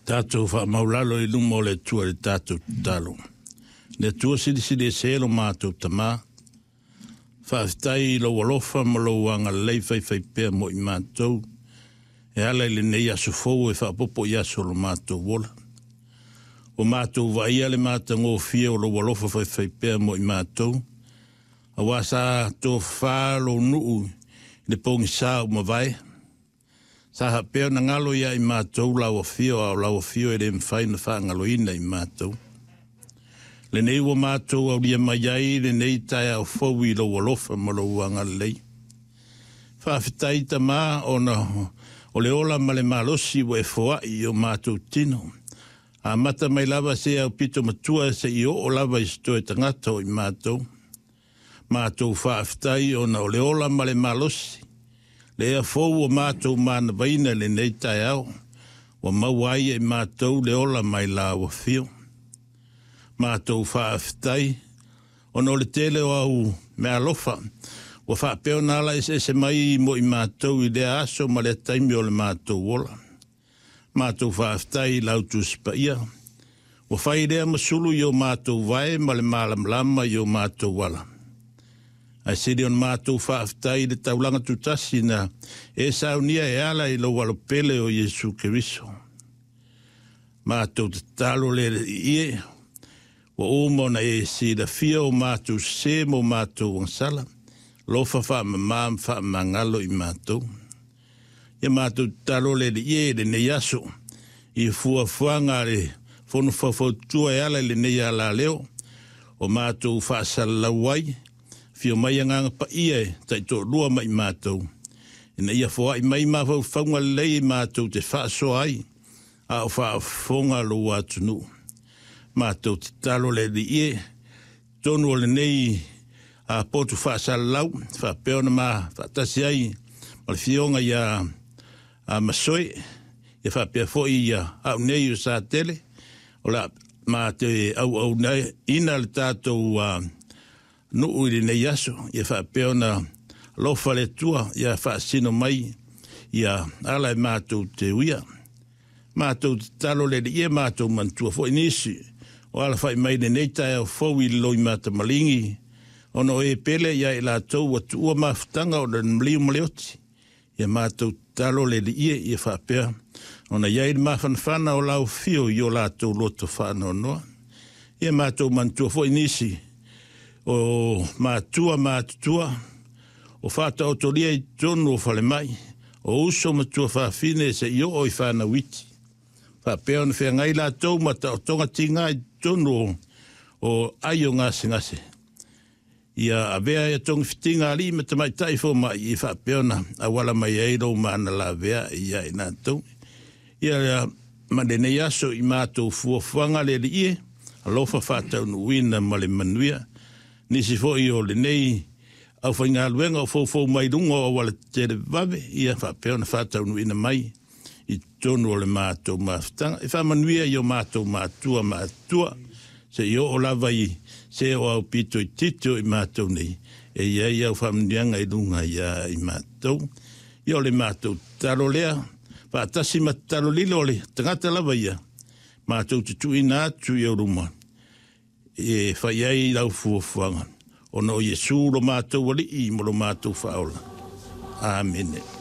Tātou wha maulalo I lumo le tua le tātou talo. Le tua sili se lo mātou tamā. Whaafitai lo walofa ma lo wanga lei whai pēr mo I mātou. E ala I le nei aso fou e whaapopo I aso lo mātou wola. O mātou wa ia le mātou ngō fia o lo walofa whai pēr mo I mātou. A wasa tō whālo nuu le pongi sā o mawai. Sa ha peo na ngalo ia I mātou lawa fio e le mwhai na wha ngalo ina I mātou. Le nei wa mātou au lia mai ai le nei tai au fau I lo walofa ma lo wanga lei. Whaafitai ta mā o le ola ma le malosi wa e foa I o mātou tino. A mata mai lava se au pito matua se I o lava I stoe tangata o I mātou. Mātou whaafitai o le ola ma le malosi. Le a fou o mātou mana vaina le nei tai au. Wa mawai e mātou le ola mai la wa fio. Mātou whaafitai. Ono le tele o au me alofa. Wa whaapeo nala se mai mo I mātou I le aso ma le taimi o le mātou wola. Mātou whaafitai lautu spaia. Wa whai rea masulu I o mātou vai ma le malamlama I o mātou wala. Ai siri on mātou whaafitai le taulanga tutasi na e saunia e ala I lo walopele o Jesu Keriso. Mātou te talo le ie, wa umo na e si la fia o mātou se mo mātou wansala, lofa wha mamam wha mangalo I mātou. Ia mātou talo le ie le ne yaso, I fua fuanga le fonu whawhautua e ala le ne ala leo, o mātou wha salawai, fio mai nganga pa ia tai to lua mai mātou. Ina ia foa I mai mawhau whaunga lei mātou te whaaso ai, a o whaafonga lo atunu. Mātou te talo le li ie, tonu o le nei a potu whaasalau, whaapeona mā, whaatasi ai, ma le fionga ia a masoe, ia whaapea foi ia au nei o sa tele, o la mā te au nei, ina le tātou nuu I nei aso, ia whaapeo na lofa le tua, ia whaasino mai, ia ala I mātou te uia. Mātou te talo le ia mātou mantua fo inisi, o ala whai mai le nei tai au fau I loi mātou malingi, ono e pele ia I lātou atu ua mawhitanga o le mliu maleoti, ia mātou talo le ia whaapea, ona ia I mawhanwhana o lau fio I o lātou loto whana noa, ia mātou mantua fo inisi, o mātua, o whata o toria I tonu o whale mai, o uso matua whawhine se I o I whana witi. Whapea na whea ngai la tau mata o tonga tinga I tonu o aio ngase. Ia avea ia tonga whitinga ali mata mai taifo mai I whapea na awala mai eiro maana la vea ia I nā tau. Ia manene yaso I mātou fuafanga le li ie, alofa whatau nuina male manuia, nisi fo I o le nei au whainga luenga o fau mai rungo o wala tere wawe ia whapeo na whatau nuina mai I tonu o le mātou mawhitanga. E whamanuia I o mātou mātua se I o lawa I se o au pito I tito I mātou nei e ia I au whamanuianga I runga I mātou. I o le mātou talo lea whaatasi matalo lilo le tangata lawa ia mātou te tui nā tui au ruma. E whai ai lau fuafuanga. O no Jesu lo mātou wali I mo lo mātou whaola. Amen.